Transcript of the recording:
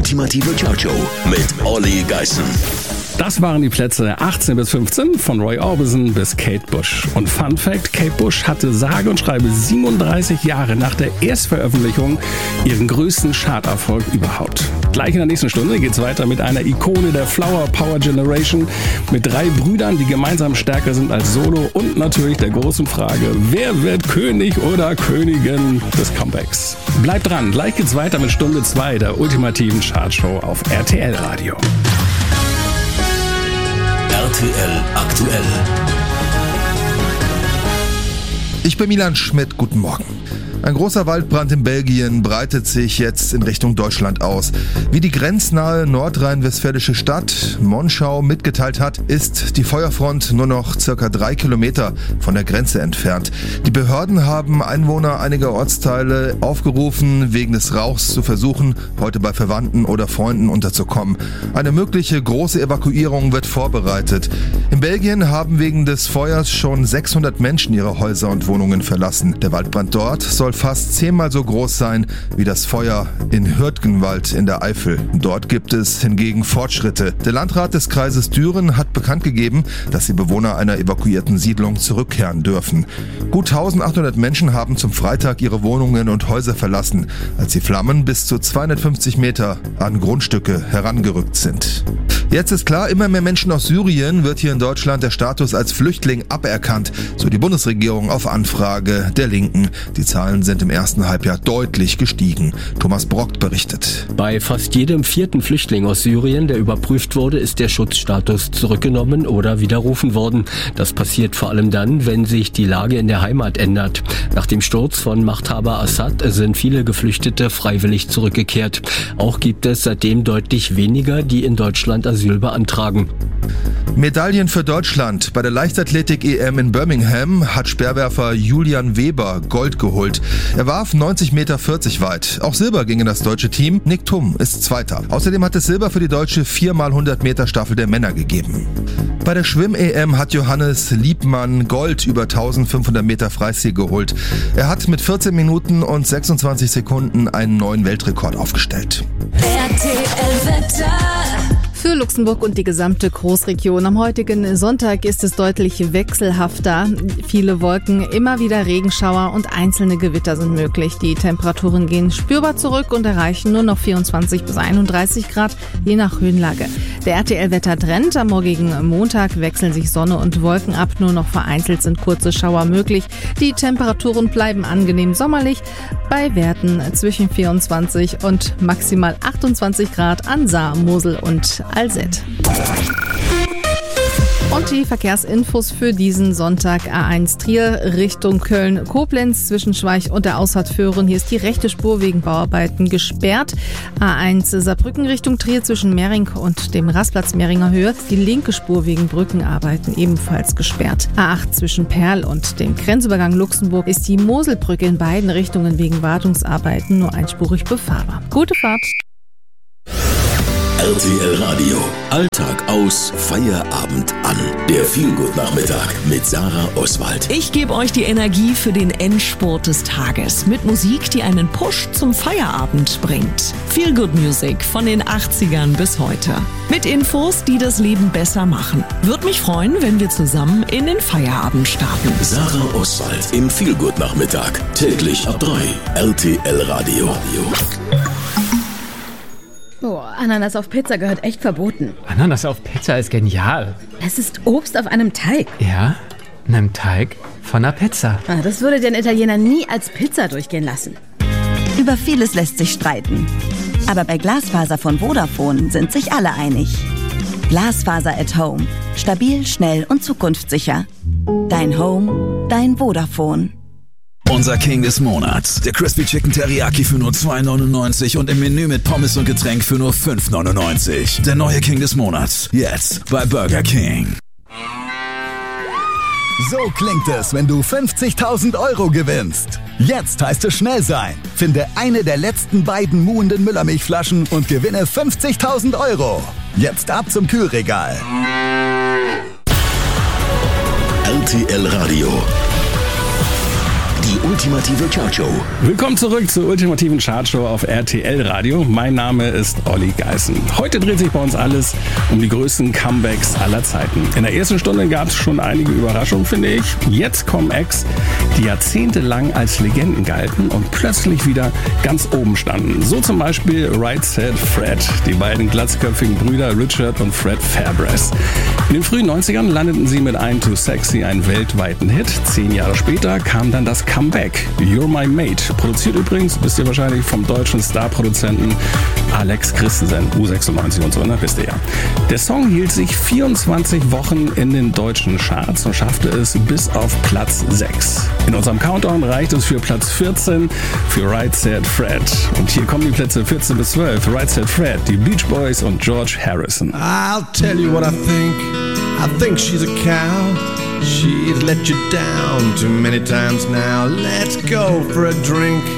ultimative Chartshow mit Olli Geißen. Das waren die Plätze 18 bis 15, von Roy Orbison bis Kate Bush. Und Fun Fact, Kate Bush hatte sage und schreibe 37 Jahre nach der Erstveröffentlichung ihren größten Charterfolg überhaupt. Gleich in der nächsten Stunde geht's weiter mit einer Ikone der Flower Power Generation, mit 3 Brüdern, die gemeinsam stärker sind als Solo und natürlich der großen Frage, wer wird König oder Königin des Comebacks? Bleibt dran, gleich geht's weiter mit Stunde 2 der ultimativen Chartshow auf RTL Radio. RTL aktuell. Ich bin Milan Schmidt, guten Morgen. Ein großer Waldbrand in Belgien breitet sich jetzt in Richtung Deutschland aus. Wie die grenznahe nordrhein-westfälische Stadt Monschau mitgeteilt hat, ist die Feuerfront nur noch circa 3 Kilometer von der Grenze entfernt. Die Behörden haben Einwohner einiger Ortsteile aufgerufen, wegen des Rauchs zu versuchen, heute bei Verwandten oder Freunden unterzukommen. Eine mögliche große Evakuierung wird vorbereitet. In Belgien haben wegen des Feuers schon 600 Menschen ihre Häuser und Wohnungen verlassen. Der Waldbrand dort soll fast 10-mal so groß sein wie das Feuer in Hürtgenwald in der Eifel. Dort gibt es hingegen Fortschritte. Der Landrat des Kreises Düren hat bekannt gegeben, dass die Bewohner einer evakuierten Siedlung zurückkehren dürfen. Gut 1800 Menschen haben zum Freitag ihre Wohnungen und Häuser verlassen, als die Flammen bis zu 250 Meter an Grundstücke herangerückt sind. Jetzt ist klar, immer mehr Menschen aus Syrien wird hier in Deutschland der Status als Flüchtling aberkannt, so die Bundesregierung auf Anfrage der Linken. Die Zahlen sind im ersten Halbjahr deutlich gestiegen. Thomas Brock berichtet. Bei fast jedem 4. Flüchtling aus Syrien, der überprüft wurde, ist der Schutzstatus zurückgenommen oder widerrufen worden. Das passiert vor allem dann, wenn sich die Lage in der Heimat ändert. Nach dem Sturz von Machthaber Assad sind viele Geflüchtete freiwillig zurückgekehrt. Auch gibt es seitdem deutlich weniger, die in Deutschland Asyl beantragen. Medaillen für Deutschland. Bei der Leichtathletik-EM in Birmingham hat Speerwerfer Julian Weber Gold geholt. Er warf 90,40 Meter weit. Auch Silber ging in das deutsche Team. Nick Thum ist Zweiter. Außerdem hat es Silber für die deutsche 4x100 Meter Staffel der Männer gegeben. Bei der Schwimm-EM hat Johannes Liebmann Gold über 1500 Meter Freistil geholt. Er hat mit 14 Minuten und 26 Sekunden einen neuen Weltrekord aufgestellt. RTL-Wetter. Für Luxemburg und die gesamte Großregion. Am heutigen Sonntag ist es deutlich wechselhafter. Viele Wolken, immer wieder Regenschauer und einzelne Gewitter sind möglich. Die Temperaturen gehen spürbar zurück und erreichen nur noch 24 bis 31 Grad, je nach Höhenlage. Der RTL-Wettertrend: am morgigen Montag wechseln sich Sonne und Wolken ab. Nur noch vereinzelt sind kurze Schauer möglich. Die Temperaturen bleiben angenehm sommerlich bei Werten zwischen 24 und maximal 28 Grad an Saar, Mosel und Alzett. Und die Verkehrsinfos für diesen Sonntag: A1 Trier Richtung Köln-Koblenz zwischen Schweich und der Ausfahrt Föhren. Hier ist die rechte Spur wegen Bauarbeiten gesperrt. A1 Saarbrücken Richtung Trier zwischen Mering und dem Rastplatz Meringer Höhe. Die linke Spur wegen Brückenarbeiten ebenfalls gesperrt. A8 zwischen Perl und dem Grenzübergang Luxemburg ist die Moselbrücke in beiden Richtungen wegen Wartungsarbeiten nur einspurig befahrbar. Gute Fahrt! RTL Radio. Alltag aus, Feierabend an. Der Feelgood-Nachmittag mit Sarah Oswald. Ich gebe euch die Energie für den Endspurt des Tages mit Musik, die einen Push zum Feierabend bringt. Feelgood Music von den 80ern bis heute. Mit Infos, die das Leben besser machen. Würde mich freuen, wenn wir zusammen in den Feierabend starten. Sarah Oswald im Feelgood-Nachmittag. Täglich ab 3. RTL Radio. Boah, Ananas auf Pizza gehört echt verboten. Ananas auf Pizza ist genial. Es ist Obst auf einem Teig. Ja, einem Teig von einer Pizza. Das würde den Italiener nie als Pizza durchgehen lassen. Über vieles lässt sich streiten. Aber bei Glasfaser von Vodafone sind sich alle einig. Glasfaser at Home. Stabil, schnell und zukunftssicher. Dein Home, dein Vodafone. Unser King des Monats. Der Crispy Chicken Teriyaki für nur $2,99 und im Menü mit Pommes und Getränk für nur $5,99. Der neue King des Monats. Jetzt bei Burger King. So klingt es, wenn du 50.000 € gewinnst. Jetzt heißt es schnell sein. Finde eine der letzten beiden muhenden Müllermilchflaschen und gewinne 50.000 €. Jetzt ab zum Kühlregal. RTL Radio. Die Die ultimative Chartshow. Willkommen zurück zur ultimativen Chartshow auf RTL Radio. Mein Name ist Olli Geißen. Heute dreht sich bei uns alles um die größten Comebacks aller Zeiten. In der ersten Stunde gab es schon einige Überraschungen, finde ich. Jetzt kommen Acts, die jahrzehntelang als Legenden galten und plötzlich wieder ganz oben standen. So zum Beispiel Right Said Fred, die beiden glatzköpfigen Brüder Richard und Fred Fairbrass. In den frühen 90ern landeten sie mit I'm Too Sexy einen weltweiten Hit. 10 Jahre später kam dann das Comeback, You're My Mate. Produziert übrigens, wisst ihr wahrscheinlich, vom deutschen Starproduzenten Alex Christensen, U96 und so, ne? Wisst ihr ja. Der Song hielt sich 24 Wochen in den deutschen Charts und schaffte es bis auf Platz 6. In unserem Countdown reicht es für Platz 14 für Right Said Fred. Und hier kommen die Plätze 14 bis 12. Right Said Fred, die Beach Boys und George Harrison. I'll tell you what I think. I think she's a cow. She's let you down too many times now. Let's go for a drink.